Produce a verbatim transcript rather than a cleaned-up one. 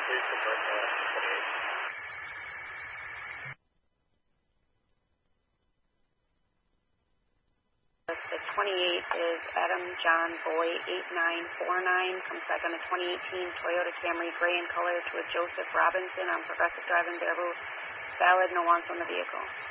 please confirm the twenty-eight. The twenty-eight is Adam John Boy eight nine four nine. Comes back on a twenty eighteen Toyota Camry gray in color to a Joseph Robinson on Progressive Drive in Baraboo. Valid, no wants on the vehicle.